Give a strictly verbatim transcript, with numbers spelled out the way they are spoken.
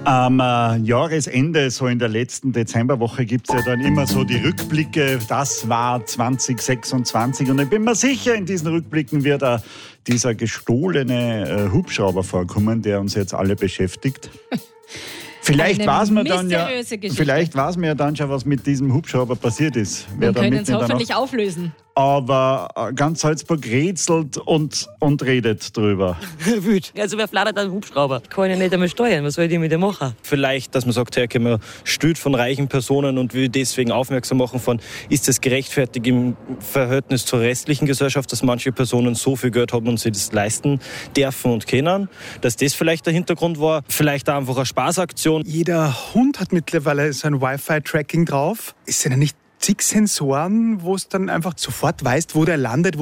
Am äh, Jahresende, so in der letzten Dezemberwoche, gibt es ja dann immer so die Rückblicke. Das war zwanzig sechsundzwanzig. Und ich bin mir sicher, in diesen Rückblicken wird auch dieser gestohlene äh, Hubschrauber vorkommen, der uns jetzt alle beschäftigt. Vielleicht weiß man dann ja, vielleicht weiß man ja dann schon, was mit diesem Hubschrauber passiert ist. Wir können es hoffentlich auflösen. Aber ganz Salzburg rätselt und, und redet drüber. Wüt. Also wer flattert einen Hubschrauber? Ich kann ja nicht einmal steuern, was soll ich mit dem machen? Vielleicht, dass man sagt, hey, können wir stüt von reichen Personen und will deswegen aufmerksam machen von, ist das gerechtfertigt im Verhältnis zur restlichen Gesellschaft, dass manche Personen so viel Geld haben und sich das leisten dürfen und können. Dass das vielleicht der Hintergrund war, vielleicht auch einfach eine Spaßaktion. Jeder Hund hat mittlerweile so ein Wi-Fi-Tracking drauf. Ist ja nicht zig Sensoren, wo es dann einfach sofort weißt, wo der landet, wo